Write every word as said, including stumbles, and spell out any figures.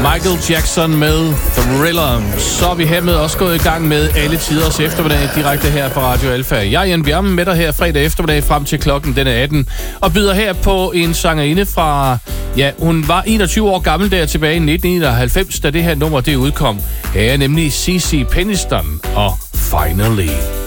Michael Jackson med Thriller. Så er vi hermed også gået i gang med alle tiders eftermiddag direkte her fra Radio Alfa. Jeg er Jan Bjerme med dig her fredag eftermiddag frem til klokken den er atten og byder her på en sangerinde fra... Ja, hun var enogtyve år gammel der tilbage i nitten enoghalvfems, da det her nummer det udkom. Her er nemlig C C Peniston og Finally.